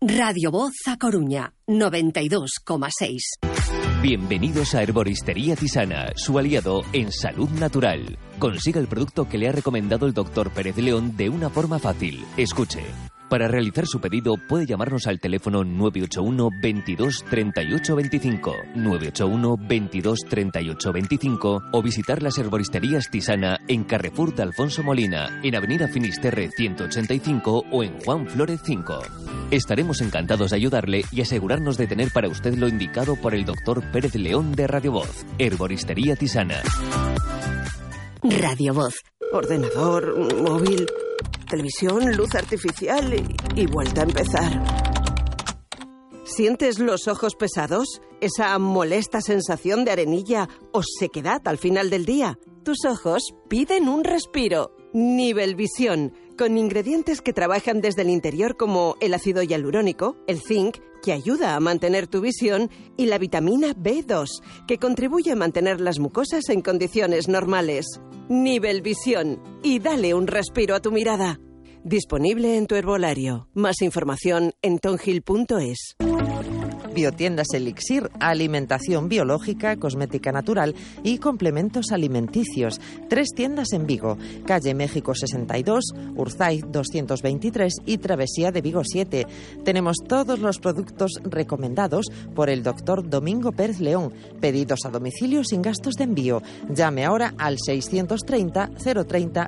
Radio Voz A Coruña, 92,6. Bienvenidos a Herboristería Tisana, su aliado en salud natural. Consiga el producto que le ha recomendado el Dr. Pérez León de una forma fácil. Escuche. Para realizar su pedido puede llamarnos al teléfono 981 22 38 25, 981 22 38 25 o visitar las Herboristerías Tisana en Carrefour de Alfonso Molina, en Avenida Finisterre 185 o en Juan Flórez 5. Estaremos encantados de ayudarle y asegurarnos de tener para usted lo indicado por el Dr. Pérez León de Radio Voz. Herboristería Tisana. Radio Voz. Ordenador, móvil, televisión, luz artificial y vuelta a empezar. ¿Sientes los ojos pesados? ¿Esa molesta sensación de arenilla o sequedad al final del día? Tus ojos piden un respiro. Nivelvisión, con ingredientes que trabajan desde el interior como el ácido hialurónico, el zinc, que ayuda a mantener tu visión, y la vitamina B2, que contribuye a mantener las mucosas en condiciones normales. Nivelvisión, y dale un respiro a tu mirada. Disponible en tu herbolario. Más información en tonhill.es. Biotiendas Elixir, alimentación biológica, cosmética natural y complementos alimenticios. 3 tiendas en Vigo, calle México 62, Urzaiz 223 y Travesía de Vigo 7. Tenemos todos los productos recomendados por el Dr. Domingo Pérez León. Pedidos a domicilio sin gastos de envío. Llame ahora al 630 030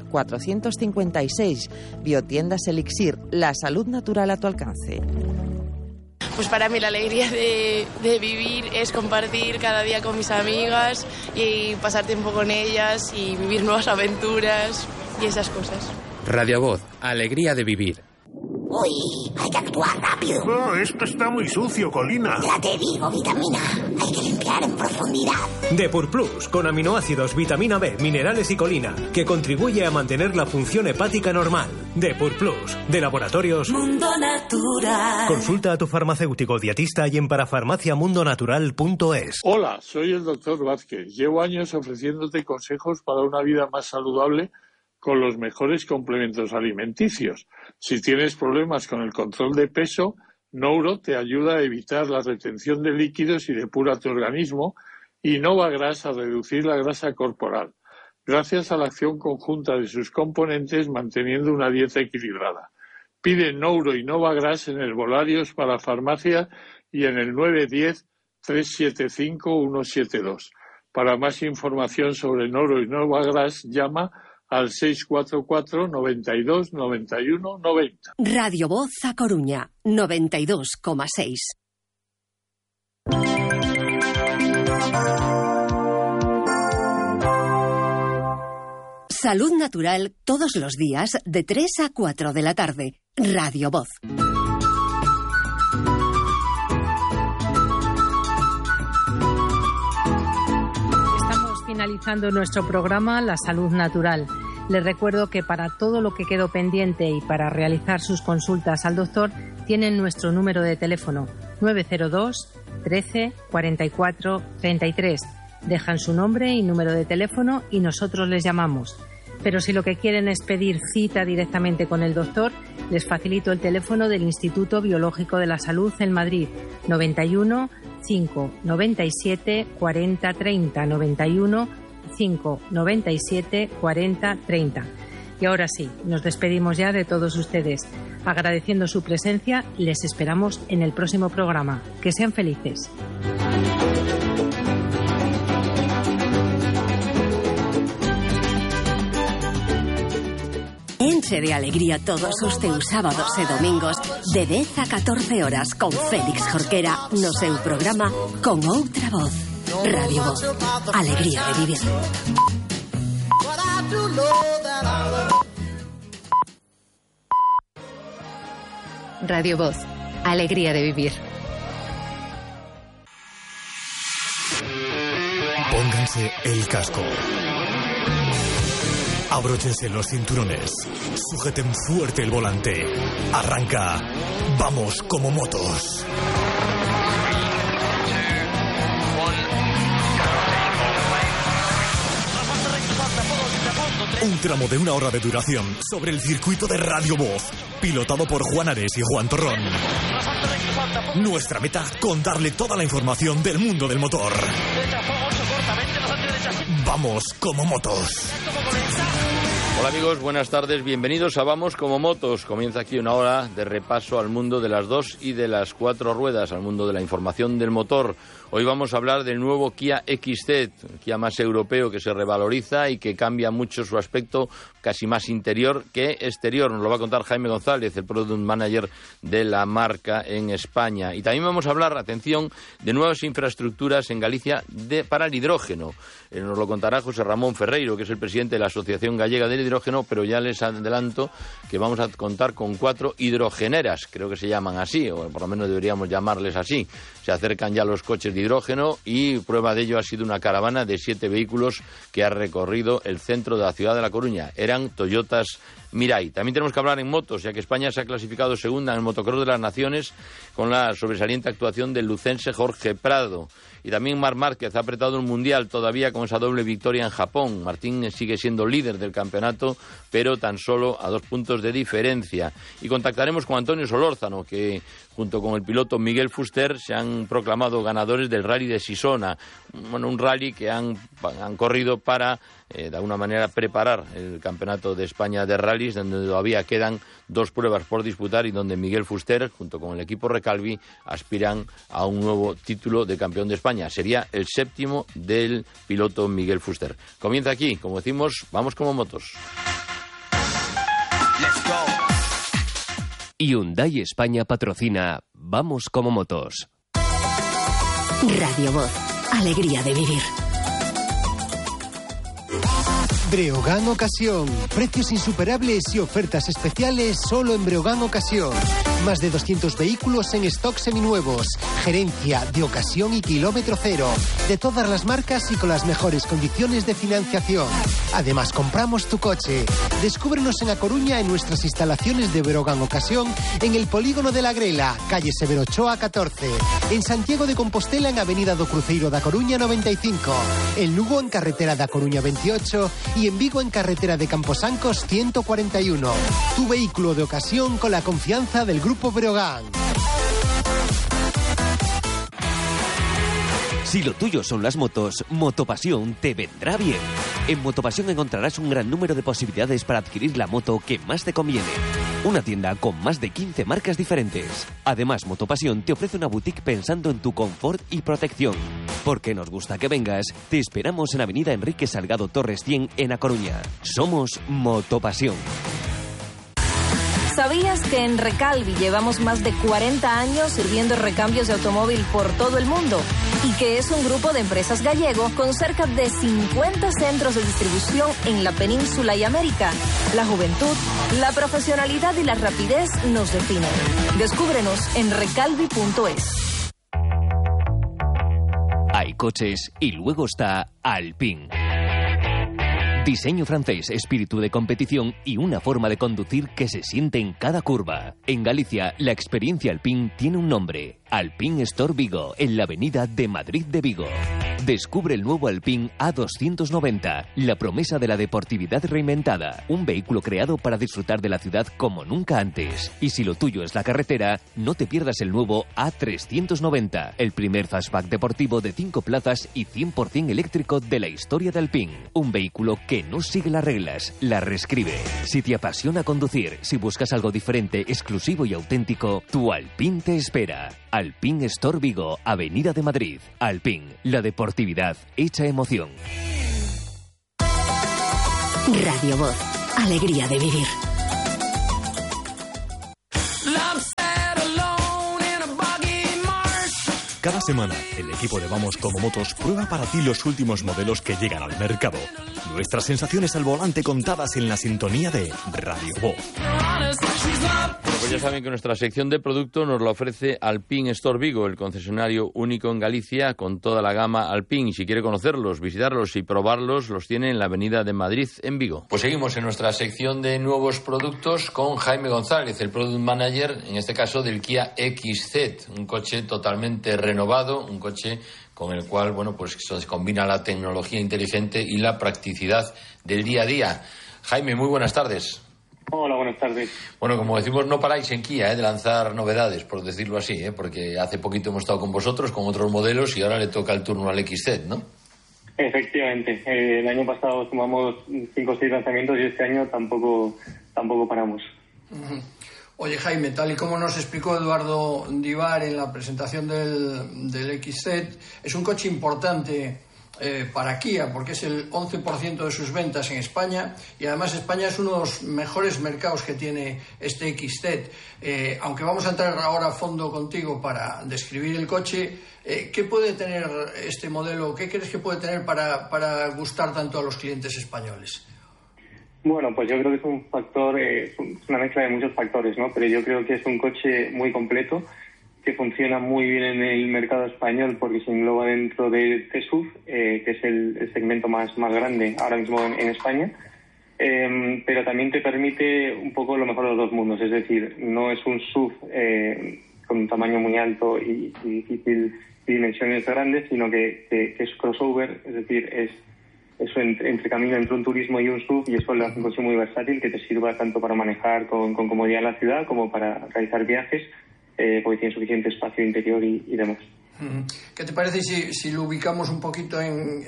456. Biotiendas Elixir, la salud natural a tu alcance. Pues para mí la alegría de vivir es compartir cada día con mis amigas y pasar tiempo con ellas y vivir nuevas aventuras y esas cosas. Radio Voz, alegría de vivir. Uy, hay que actuar rápido. Oh, esto está muy sucio, Colina. Ya te digo, vitamina. Hay que limpiar en profundidad. Depur Plus, con aminoácidos, vitamina B, minerales y colina, que contribuye a mantener la función hepática normal. Depur Plus, de Laboratorios Mundo Natural. Consulta a tu farmacéutico dietista y en parafarmaciamundonatural.es. Hola, soy el Dr. Vázquez. Llevo años ofreciéndote consejos para una vida más saludable con los mejores complementos alimenticios. Si tienes problemas con el control de peso, Nouro te ayuda a evitar la retención de líquidos y depura tu organismo, y Novagras a reducir la grasa corporal, gracias a la acción conjunta de sus componentes manteniendo una dieta equilibrada. Pide Nouro y Novagras en herbolarios para farmacia y en el 910-375-172. Para más información sobre Nouro y Novagras, llama al 644 92 91 90. Radio Voz A Coruña, 92,6. Salud natural todos los días de 3 a 4 de la tarde. Radio Voz. Finalizando nuestro programa La Salud Natural. Les recuerdo que para todo lo que quedó pendiente y para realizar sus consultas al doctor tienen nuestro número de teléfono 902 13 44 33. Dejan su nombre y número de teléfono y nosotros les llamamos. Pero si lo que quieren es pedir cita directamente con el doctor, les facilito el teléfono del Instituto Biológico de la Salud en Madrid, 91 5 97 40 30, 91 5 97 40 30. Y ahora sí, nos despedimos ya de todos ustedes. Agradeciendo su presencia, les esperamos en el próximo programa. Que sean felices. Enche de alegría todos os teus sábados e domingos de 10 a 14 horas con Félix Jorquera no seu programa Con Outra Voz. Radio Voz, alegría de vivir. Radio Voz, alegría de vivir. Pónganse el casco. Abróchense los cinturones. Sujeten fuerte el volante. Arranca. Vamos como motos. Un tramo de 1 hora de duración sobre el circuito de Radio Voz, pilotado por Juan Ares y Juan Torrón. Nuestra meta, contarle toda la información del mundo del motor. Vamos como motos. Hola amigos, buenas tardes, bienvenidos a Vamos como motos. Comienza aquí una hora de repaso al mundo de las 2 y de las 4 ruedas, al mundo de la información del motor. Hoy vamos a hablar del nuevo Kia XZ, el Kia más europeo que se revaloriza y que cambia mucho su aspecto, casi más interior que exterior. Nos lo va a contar Jaime González, el Product Manager de la marca en España. Y también vamos a hablar, atención, de nuevas infraestructuras en Galicia para el hidrógeno. Nos lo contará José Ramón Ferreiro, que es el presidente de la Asociación Gallega del Hidrógeno, pero ya les adelanto que vamos a contar con 4 hidrogeneras, creo que se llaman así, o por lo menos deberíamos llamarles así. Se acercan ya los coches de hidrógeno y prueba de ello ha sido una caravana de 7 vehículos que ha recorrido el centro de la ciudad de La Coruña. Eran Toyotas Mirai. También tenemos que hablar en motos, ya que España se ha clasificado segunda en el Motocross de las Naciones con la sobresaliente actuación del lucense Jorge Prado. Y también Marc Márquez ha apretado un mundial todavía con esa doble victoria en Japón. Martín sigue siendo líder del campeonato, pero tan solo a 2 puntos de diferencia. Y contactaremos con Antonio Solórzano, que junto con el piloto Miguel Fuster se han proclamado ganadores del Rally de Sisona. Bueno, un rally que han corrido para, de alguna manera, preparar el Campeonato de España de Rallys, donde todavía quedan 2 pruebas por disputar y donde Miguel Fuster, junto con el equipo Recalvi, aspiran a un nuevo título de campeón de España. Sería el 7º del piloto Miguel Fuster. Comienza aquí, como decimos, Vamos como motos. Let's go. Hyundai España patrocina Vamos como motos. Radio Voz, alegría de vivir. Breogán Ocasión. Precios insuperables y ofertas especiales solo en Breogán Ocasión. Más de 200 vehículos en stock seminuevos. Gerencia de ocasión y kilómetro cero. De todas las marcas y con las mejores condiciones de financiación. Además, compramos tu coche. Descúbrenos en A Coruña en nuestras instalaciones de Breogán Ocasión en el Polígono de la Grela, calle Severo Ochoa 14. En Santiago de Compostela en Avenida do Cruzeiro da Coruña 95. En Lugo en Carretera da Coruña 28 y en Vigo en Carretera de Camposancos 141. Tu vehículo de ocasión con la confianza del Grupo Breogán. Si lo tuyo son las motos, Motopasión te vendrá bien. En Motopasión encontrarás un gran número de posibilidades para adquirir la moto que más te conviene. Una tienda con más de 15 marcas diferentes. Además, Motopasión te ofrece una boutique pensando en tu confort y protección. Porque nos gusta que vengas, te esperamos en Avenida Enrique Salgado Torres 100 en A Coruña. Somos Motopasión. ¿Sabías que en Recalvi llevamos más de 40 años sirviendo recambios de automóvil por todo el mundo? Y que es un grupo de empresas gallego con cerca de 50 centros de distribución en la península y América. La juventud, la profesionalidad y la rapidez nos definen. Descúbrenos en recalvi.es. Hay coches y luego está Alpine. Diseño francés, espíritu de competición y una forma de conducir que se siente en cada curva. En Galicia, la experiencia Alpine tiene un nombre. Alpine Store Vigo, en la avenida de Madrid de Vigo. Descubre el nuevo Alpine A290, la promesa de la deportividad reinventada. Un vehículo creado para disfrutar de la ciudad como nunca antes. Y si lo tuyo es la carretera, no te pierdas el nuevo A390, el primer fastback deportivo de 5 plazas y 100% eléctrico de la historia de Alpine. Un vehículo que no sigue las reglas, las reescribe. Si te apasiona conducir, si buscas algo diferente, exclusivo y auténtico, tu Alpine te espera. Alpine Store Vigo, Avenida de Madrid. Alpine, la deportividad hecha emoción. Radio Voz, alegría de vivir. Cada semana, el equipo de Vamos como Motos prueba para ti los últimos modelos que llegan al mercado. Nuestras sensaciones al volante contadas en la sintonía de Radio Voz. Bueno, pues ya saben que nuestra sección de producto nos la ofrece Alpine Store Vigo, el concesionario único en Galicia con toda la gama Alpine. Si quiere conocerlos, visitarlos y probarlos, los tiene en la Avenida de Madrid en Vigo. Pues seguimos en nuestra sección de nuevos productos con Jaime González, el Product Manager, en este caso del Kia XZ, un coche totalmente renovado, un coche con el cual, bueno, pues se combina la tecnología inteligente y la practicidad del día a día. Jaime, muy buenas tardes. Hola, buenas tardes. Bueno, como decimos, no paráis en Kia de lanzar novedades, por decirlo así, porque hace poquito hemos estado con vosotros, con otros modelos, y ahora le toca el turno al XZ, ¿no? Efectivamente. El año pasado sumamos 5 o 6 lanzamientos y este año tampoco paramos. Uh-huh. Oye, Jaime, tal y como nos explicó Eduardo Divar en la presentación del XZ, es un coche importante para Kia, porque es el 11% de sus ventas en España, y además España es uno de los mejores mercados que tiene este XZ. Aunque vamos a entrar ahora a fondo contigo para describir el coche, ¿qué puede tener este modelo? ¿Qué crees que puede tener para gustar tanto a los clientes españoles? Bueno, pues yo creo que es un factor, es una mezcla de muchos factores, ¿no? Pero yo creo que es un coche muy completo, que funciona muy bien en el mercado español porque se engloba dentro de SUV, que es el segmento más grande ahora mismo en España, pero también te permite un poco lo mejor de los dos mundos, es decir, no es un SUV con un tamaño muy alto y difícil y dimensiones grandes, sino que es crossover, es decir, es eso entre camino entre un turismo y un SUV, y eso lo hace un coche muy versátil que te sirva tanto para manejar con comodidad en la ciudad como para realizar viajes, porque tiene suficiente espacio interior y demás. ¿Qué te parece si lo ubicamos un poquito en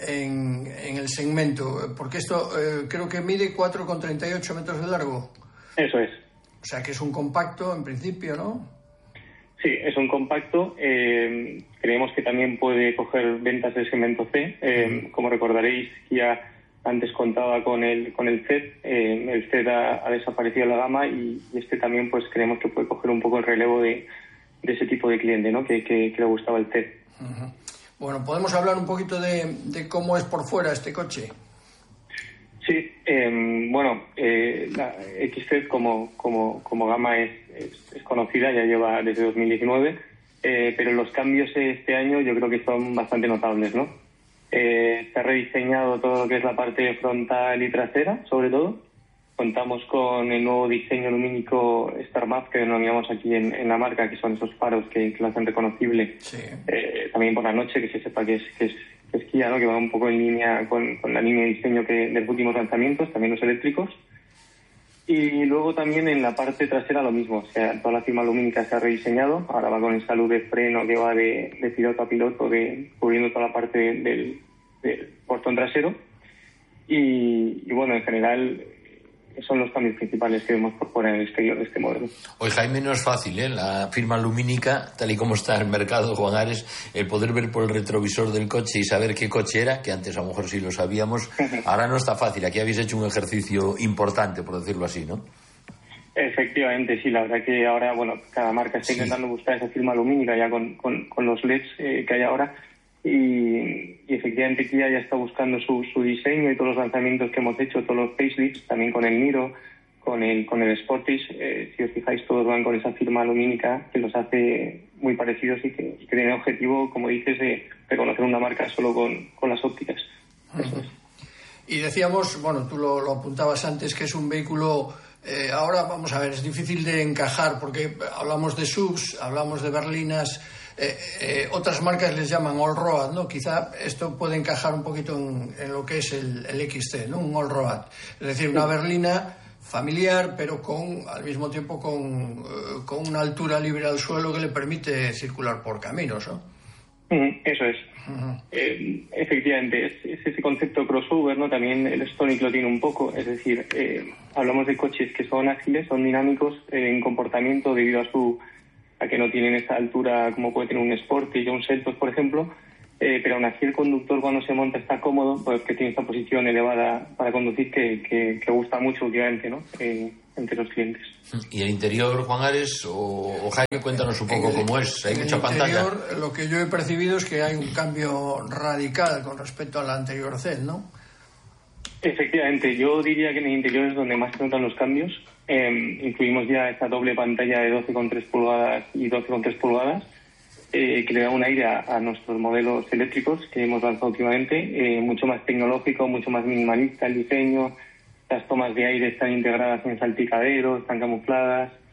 el segmento? Porque esto creo que mide 4,38 metros de largo. Eso es. O sea que es un compacto en principio, ¿no? Sí, es un compacto. Creemos que también puede coger ventas del segmento C. Como recordaréis, Kia antes contaba con el Z. El Z ha desaparecido de la gama y este también pues creemos que puede coger un poco el relevo de ese tipo de cliente, ¿no? Que le gustaba el Z. Uh-huh. Bueno, ¿podemos hablar un poquito de cómo es por fuera este coche? Sí, la XZ como gama es conocida, ya lleva desde 2019, pero los cambios este año yo creo que son bastante notables, ¿no? Se ha rediseñado todo lo que es la parte frontal y trasera, sobre todo. Contamos con el nuevo diseño lumínico StarMap que denominamos aquí en la marca, que son esos faros que lo hacen reconocible. Sí. También por la noche, que se sepa que es Kia, ¿no? Que va un poco en línea con la línea de diseño de los últimos lanzamientos, también los eléctricos. Y luego también en la parte trasera lo mismo, o sea, toda la firma lumínica se ha rediseñado, ahora va con el salud de freno que va de piloto a piloto, cubriendo toda la parte del portón trasero. Y bueno, en general son los cambios principales que vemos por fuera en el exterior de este modelo. Hoy, Jaime, no es fácil, la firma lumínica, tal y como está el mercado, Juan Ares, el poder ver por el retrovisor del coche y saber qué coche era, que antes a lo mejor sí lo sabíamos, ahora no está fácil. Aquí habéis hecho un ejercicio importante, por decirlo así, ¿no? Efectivamente, sí, la verdad que ahora, cada marca está intentando buscar esa firma lumínica ya con los LEDs que hay ahora. Y efectivamente Kia ya está buscando su diseño y todos los lanzamientos que hemos hecho, todos los facelifts, también con el Niro, con el Sportage, si os fijáis todos van con esa firma lumínica que los hace muy parecidos y que tiene el objetivo, como dices, de reconocer una marca solo con las ópticas. Eso es. Y decíamos, tú lo apuntabas antes, que es un vehículo, ahora vamos a ver, es difícil de encajar porque hablamos de SUVs, hablamos de berlinas. Otras marcas les llaman all-road, ¿no? Quizá esto puede encajar un poquito en lo que es el XC, ¿no? Un all-road. Es decir, una berlina familiar, pero al mismo tiempo con una altura libre al suelo que le permite circular por caminos, ¿no? Eso es. Uh-huh. Efectivamente, es ese concepto crossover, ¿no? También el Stonic lo tiene un poco, es decir, hablamos de coches que son ágiles, son dinámicos en comportamiento debido a que no tienen esa altura como puede tener un Sportage o un Seltos, por ejemplo, pero aún así el conductor cuando se monta está cómodo, pues que tiene esta posición elevada para conducir que gusta mucho últimamente, ¿no? Entre los clientes. ¿Y el interior, Juan Ares o Jaime, cuéntanos un poco cómo es? ¿Hay mucha pantalla? Lo que yo he percibido es que hay un cambio radical con respecto al anterior Z, ¿no? Efectivamente, yo diría que en el interior es donde más se notan los cambios. Incluimos ya esta doble pantalla de 12,3 pulgadas y 12,3 pulgadas que le da un aire a nuestros modelos eléctricos que hemos lanzado últimamente, mucho más tecnológico, mucho más minimalista el diseño. Las tomas de aire están integradas en salpicaderos, están camufladas.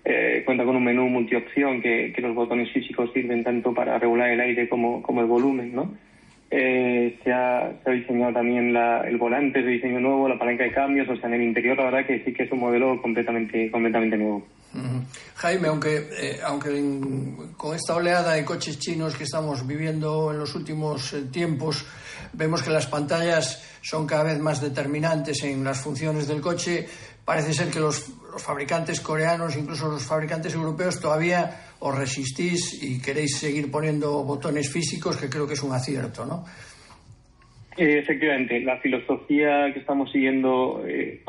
Cuenta con un menú multiopción que los botones físicos sirven tanto para regular el aire como el volumen, ¿no? Se ha diseñado también el volante de diseño nuevo, la palanca de cambios, o sea, en el interior la verdad que sí que es un modelo completamente nuevo. Jaime, aunque con esta oleada de coches chinos que estamos viviendo en los últimos tiempos, vemos que las pantallas son cada vez más determinantes en las funciones del coche. Parece ser que los fabricantes coreanos, incluso los fabricantes europeos, todavía os resistís y queréis seguir poniendo botones físicos, que creo que es un acierto, ¿no? Efectivamente, la filosofía que estamos siguiendo,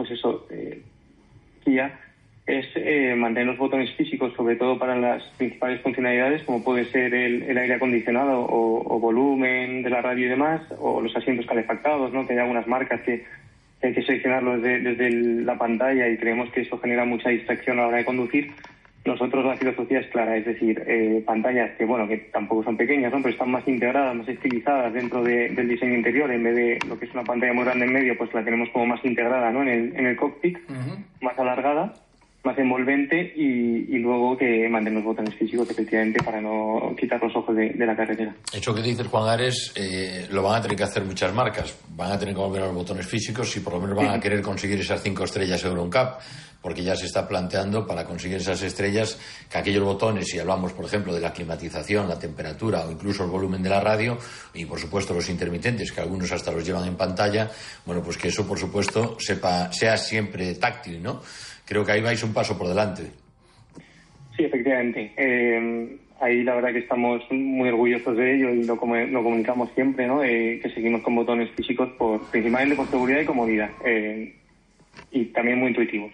Kia, es mantener los botones físicos, sobre todo para las principales funcionalidades, como puede ser el aire acondicionado o volumen de la radio y demás, o los asientos calefactados, ¿no? Que hay algunas marcas que hay que seleccionarlos desde la pantalla y creemos que eso genera mucha distracción a la hora de conducir. Nosotros la filosofía es clara, es decir, pantallas que tampoco son pequeñas, ¿no? Pero están más integradas, más estilizadas dentro del diseño interior. En vez de lo que es una pantalla muy grande en medio, pues la tenemos como más integrada, ¿no? En el cockpit, más alargada, más envolvente, y luego que mantener los botones físicos, efectivamente, para no quitar los ojos de la carretera. Eso que dices, Juan Ares, lo van a tener que hacer muchas marcas. Van a tener que volver a los botones físicos y por lo menos van a querer conseguir esas 5 estrellas Euro NCAP, porque ya se está planteando para conseguir esas estrellas que aquellos botones, si hablamos, por ejemplo, de la climatización, la temperatura o incluso el volumen de la radio y, por supuesto, los intermitentes, que algunos hasta los llevan en pantalla, bueno, pues que eso, por supuesto, sea siempre táctil, ¿no? Creo que ahí vais un paso por delante. Sí, efectivamente. Ahí la verdad que estamos muy orgullosos de ello y lo comunicamos siempre, ¿no? Que seguimos con botones físicos principalmente por seguridad y comodidad. Y también muy intuitivos.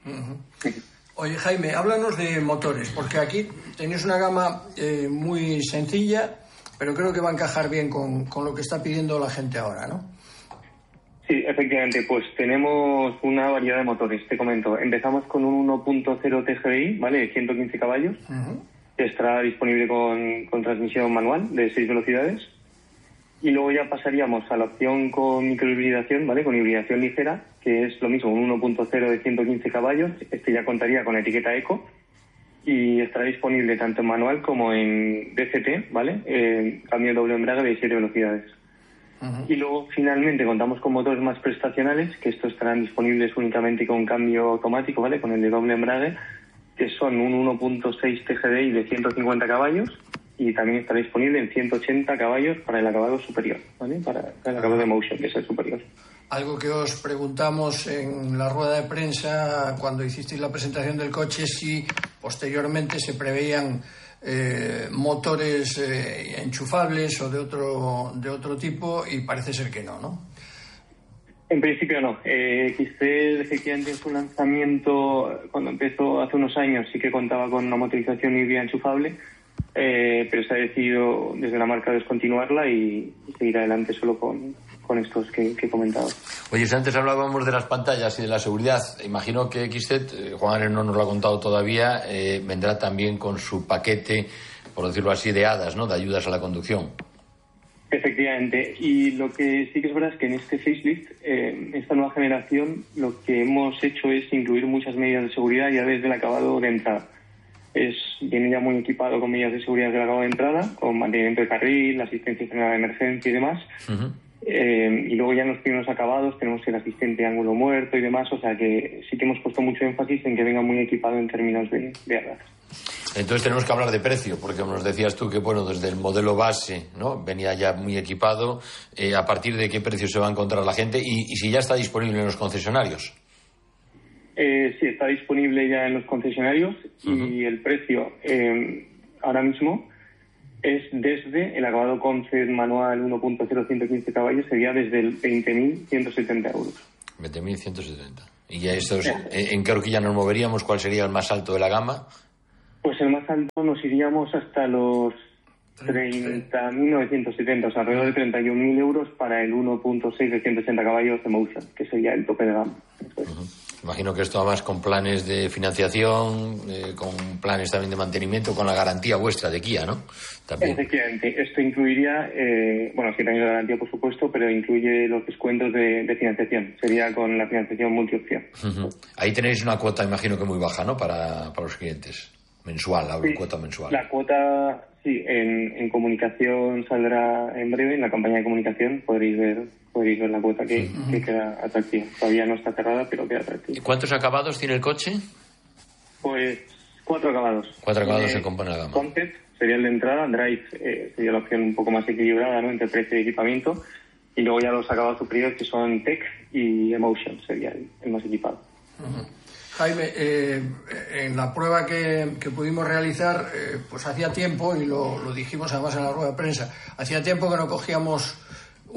Oye, Jaime, háblanos de motores, porque aquí tenéis una gama muy sencilla, pero creo que va a encajar bien con lo que está pidiendo la gente ahora, ¿no? Sí, efectivamente, pues tenemos una variedad de motores, te comento. Empezamos con un 1.0 TGI, ¿vale? De 115 caballos, que estará disponible con transmisión manual de 6 velocidades. Y luego ya pasaríamos a la opción con microhibridación, ¿vale? Con hibridación ligera, que es lo mismo, un 1.0 de 115 caballos. Este ya contaría con la etiqueta Eco y estará disponible tanto en manual como en DCT, ¿vale? Cambio doble embrague de 7 velocidades. Y luego finalmente contamos con motores más prestacionales, que estos estarán disponibles únicamente con cambio automático, ¿vale? Con el de doble embrague, que son un 1.6 TGDI de 150 caballos y también estará disponible en 180 caballos para el acabado superior, ¿vale? Para el acabado de Motion, que es el superior. Algo que os preguntamos en la rueda de prensa cuando hicisteis la presentación del coche, si posteriormente se preveían motores enchufables o de otro tipo, y parece ser que no. En principio no. XC efectivamente en su lanzamiento, cuando empezó hace unos años, sí que contaba con una motorización híbrida enchufable, pero se ha decidido desde la marca descontinuarla y seguir adelante solo con estos que he comentado. Oye, si antes hablábamos de las pantallas y de la seguridad, imagino que XZ, Juan Ares no nos lo ha contado todavía, vendrá también con su paquete, por decirlo así, de hadas, ¿no? De ayudas a la conducción. Efectivamente, y lo que sí que es verdad es que en este facelift, esta nueva generación, lo que hemos hecho es incluir muchas medidas de seguridad ya desde el acabado de entrada. Viene ya muy equipado con medidas de seguridad del acabado de entrada, con mantenimiento de carril, asistencia general de emergencia y demás. Y luego ya en los primeros acabados tenemos el asistente de ángulo muerto y demás, o sea que sí que hemos puesto mucho énfasis en que venga muy equipado en términos de hadas. Entonces tenemos que hablar de precio, porque nos decías tú que, bueno, desde el modelo base, ¿no? Venía ya muy equipado. ¿A partir de qué precio se va a encontrar la gente? Y si ya está disponible en los concesionarios. Sí, está disponible ya en los concesionarios y el precio ahora mismo es desde el acabado Concept manual 1.0 115 caballos, sería desde el 20.170 euros. 20.170. ¿Y ya estos, en qué horquilla nos moveríamos? ¿Cuál sería el más alto de la gama? Pues el más alto nos iríamos hasta los 30.970, o sea, alrededor de 31.000 euros para el 1.6 de 180 caballos de Motion, que sería el tope de gama. Imagino que esto además con planes de financiación, con planes también de mantenimiento, con la garantía vuestra de Kia, ¿no? También. Efectivamente, esto incluiría, 7 años de garantía por supuesto, pero incluye los descuentos de financiación. Sería con la financiación multiopción. Uh-huh. Ahí tenéis una cuota, imagino que muy baja, ¿no? Para los clientes. Mensual, la cuota mensual. La cuota, sí, en comunicación saldrá en breve, en la campaña de comunicación podréis ver la cuota que queda atractiva. Todavía no está cerrada, pero queda atractiva. ¿Y cuántos acabados tiene el coche? Pues 4 acabados. 4 acabados se compone la gama. Concept sería el de entrada, Drive sería la opción un poco más equilibrada, ¿no?, entre precio y equipamiento, y luego ya los acabados superiores que son Tech y Emotion sería el más equipado. Uh-huh. Jaime, en la prueba que pudimos realizar, pues hacía tiempo, y lo dijimos además en la rueda de prensa, hacía tiempo que no cogíamos